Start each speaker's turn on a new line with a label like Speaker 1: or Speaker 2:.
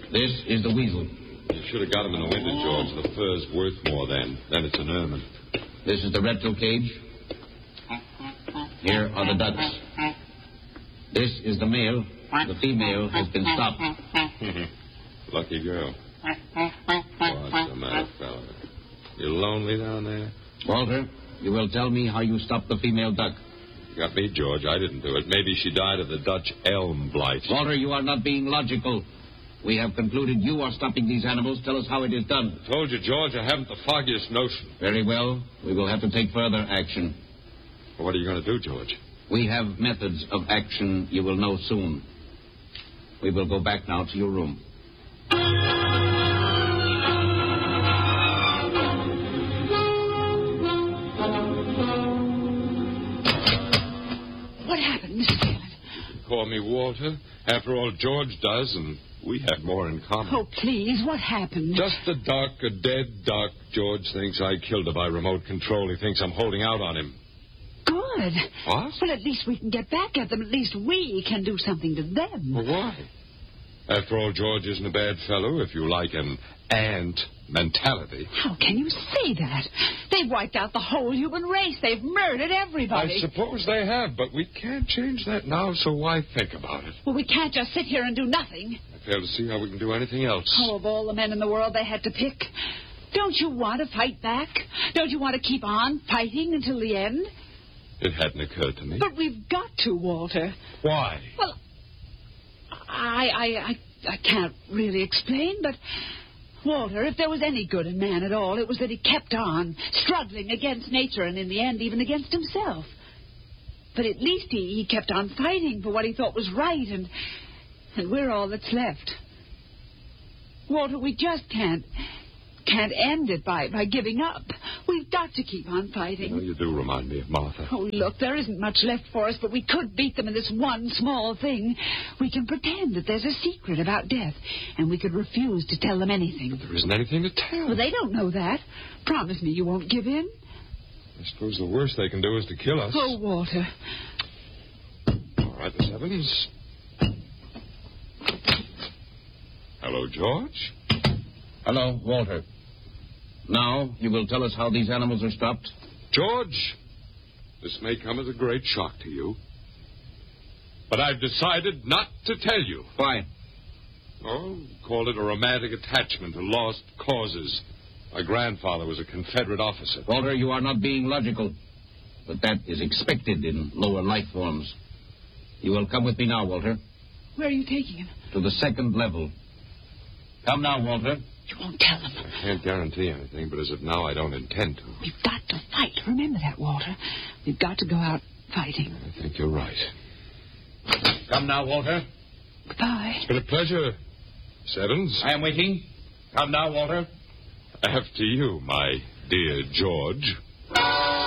Speaker 1: This is the weasel.
Speaker 2: You should have got him in the winter, George. The fur's worth more then. Then it's an ermine.
Speaker 1: This is the reptile cage. Here are the ducks. This is the male. The female has been stopped.
Speaker 2: Lucky girl. What's the matter, fella? You lonely down there?
Speaker 1: Walter, you will tell me how you stopped the female duck.
Speaker 2: You got me, George. I didn't do it. Maybe she died of the Dutch elm blight.
Speaker 1: Walter, you are not being logical. We have concluded you are stopping these animals. Tell us how it is done.
Speaker 2: I told you, George, I haven't the foggiest notion.
Speaker 1: Very well. We will have to take further action.
Speaker 2: Well, what are you going to do, George?
Speaker 1: We have methods of action you will know soon. We will go back now to your room.
Speaker 3: What happened, Mr. Phelan?
Speaker 2: Call me Walter. After all, George does, and we have more in common.
Speaker 3: Oh, please, what happened?
Speaker 2: Just a duck, a dead duck. George thinks I killed her by remote control. He thinks I'm holding out on him.
Speaker 3: Good.
Speaker 2: What?
Speaker 3: Well, at least we can get back at them. At least we can do something to them.
Speaker 2: Well, why? After all, George isn't a bad fellow, if you like an ant mentality.
Speaker 3: How can you say that? They've wiped out the whole human race. They've murdered everybody.
Speaker 2: I suppose they have, but we can't change that now, so why think about it?
Speaker 3: Well, we can't just sit here and do nothing.
Speaker 2: I fail to see how we can do anything else.
Speaker 3: Oh, of all the men in the world they had to pick. Don't you want to fight back? Don't you want to keep on fighting until the end?
Speaker 2: It hadn't occurred to me.
Speaker 3: But we've got to, Walter.
Speaker 2: Why?
Speaker 3: Well, I can't really explain, but, Walter, if there was any good in man at all, it was that he kept on struggling against nature and, in the end, even against himself. But at least he kept on fighting for what he thought was right, and we're all that's left. Walter, we just can't end it by giving up. We've got to keep on fighting.
Speaker 2: You know, you do remind me of Martha.
Speaker 3: Oh, look, there isn't much left for us, but we could beat them in this one small thing. We can pretend that there's a secret about death, and we could refuse to tell them anything.
Speaker 2: But there isn't anything to tell.
Speaker 3: Well, they don't know that. Promise me you won't give in.
Speaker 2: I suppose the worst they can do is to kill us.
Speaker 3: Oh, Walter.
Speaker 2: All right, Miss Evans. Hello, George.
Speaker 1: Hello, Walter. Now, you will tell us how these animals are stopped?
Speaker 2: George, this may come as a great shock to you, but I've decided not to tell you.
Speaker 1: Why?
Speaker 2: Oh, call it a romantic attachment to lost causes. My grandfather was a Confederate officer.
Speaker 1: Walter, you are not being logical, but that is expected in lower life forms. You will come with me now, Walter.
Speaker 3: Where are you taking him?
Speaker 1: To the second level. Come now, Walter.
Speaker 3: You won't tell them.
Speaker 2: I can't guarantee anything, but as of now, I don't intend to.
Speaker 3: We've got to fight. Remember that, Walter. We've got to go out fighting.
Speaker 2: I think you're right.
Speaker 1: Come now, Walter.
Speaker 3: Goodbye.
Speaker 2: It's been a pleasure, Miss Evans.
Speaker 1: I am waiting. Come now, Walter.
Speaker 2: After you, my dear George.